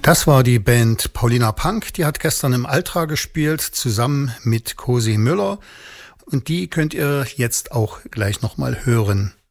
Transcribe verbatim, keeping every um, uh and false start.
Das war die Band Paulina Punk, die hat gestern im Altra gespielt, zusammen mit Cosi Müller. Und die könnt ihr jetzt auch gleich nochmal hören.